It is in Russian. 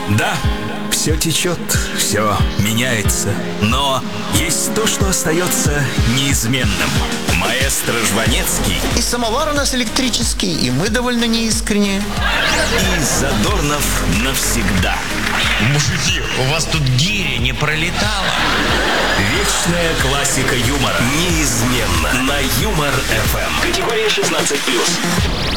Да, все течет, все меняется, но есть то, что остается неизменным. Маэстро Жванецкий И самовар у нас электрический, и мы довольно неискренне. и Задорнов навсегда. Мужики, у вас тут гиря не пролетала? Вечная классика юмора. Неизменно. На Юмор ФМ. Категория 16+.